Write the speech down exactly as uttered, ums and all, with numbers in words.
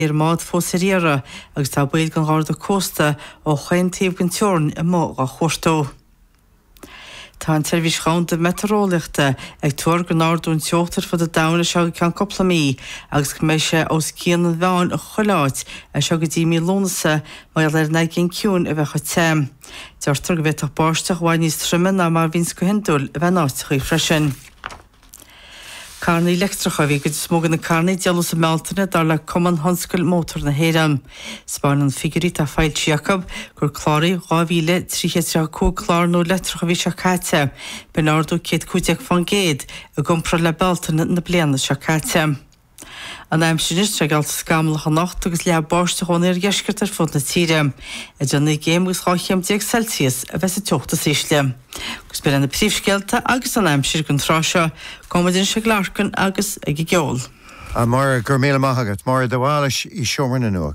ar mád fósaríara agus tá buil gan gáda cósta ó chaintíobh gan teorn i mó a chóstó. Tá an teirvis chaanta meteorolaíochta ag tuair go nárdún teochttar fud a damhna seo go ceann coppla mí agus go méid sé os cían an bheáin a choláid a seo go dtí mí lónasa má ar naigin ciún a bheith chu téim. Deirtar go bheith báisteach bhaid níos trimin na mar víns go hindúil a bheith náitichaí freisin. Carnaí lectracha bhí go smógan na carnaí dealú sa Meltaine dar le cuman honscail mótar na héram. Spáin an figurí tá fáil Jacob gur chláraí gáhíle tríché có chlár nó letracha bhí se cáte, ben árdú céad cúteag fan géad a gompra le Beltaine na bliana se cáte. An aim sinis tre galt skamlach an nacht agus le báiste hon ar geiskert ar fud na tíre. E djanna géim gus cháchéim déag Celsius a bheits a teochta sísle. Gus ber an na príomhsgeilta agus an aim sir gon tráseo, gomadin se glarcan agus ag i geol. A mar gur méle maithagat, mar a bháis í seomar na nuach.